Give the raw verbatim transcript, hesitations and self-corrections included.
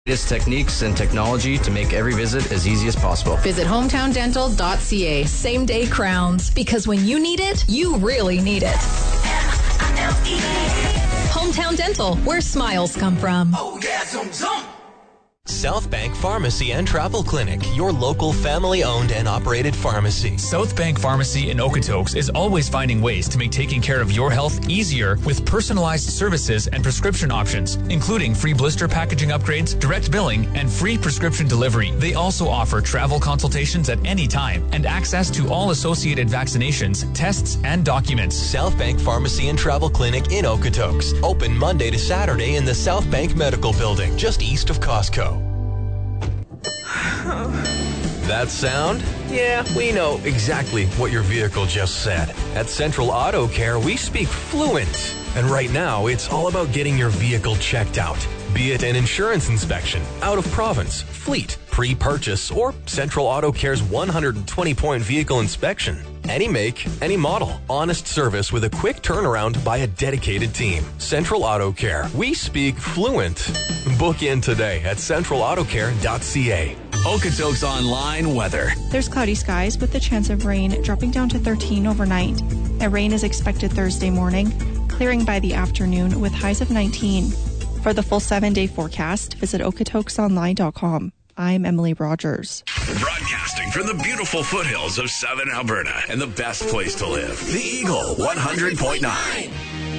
latest techniques and technology to make every visit as easy as possible. Visit hometown dental dot c a. Same day crowns, because when you need it, you really need it. Hometown Dental, where smiles come from. Oh yeah, zoom, zoom. South Bank Pharmacy and Travel Clinic, your local family-owned and operated pharmacy. South Bank Pharmacy in Okotoks is always finding ways to make taking care of your health easier with personalized services and prescription options, including free blister packaging upgrades, direct billing, and free prescription delivery. They also offer travel consultations at any time and access to all associated vaccinations, tests, and documents. South Bank Pharmacy and Travel Clinic in Okotoks. Open Monday to Saturday in the South Bank Medical Building, just east of Costco. That sound? Yeah, we know exactly what your vehicle just said. At Central Auto Care, we speak fluent. And right now, it's all about getting your vehicle checked out. Be it an insurance inspection, out of province, fleet, pre-purchase, or Central Auto Care's one hundred twenty point vehicle inspection. Any make, any model. Honest service with a quick turnaround by a dedicated team. Central Auto Care. We speak fluent. Book in today at central auto care dot c a. Okotoks Online weather. There's cloudy skies with the chance of rain dropping down to thirteen overnight. And rain is expected Thursday morning, clearing by the afternoon with highs of nineteen. For the full seven-day forecast, visit okotoks online dot com. I'm Emily Rogers. Broadcasting from the beautiful foothills of southern Alberta and the best place to live, the Eagle one hundred point nine.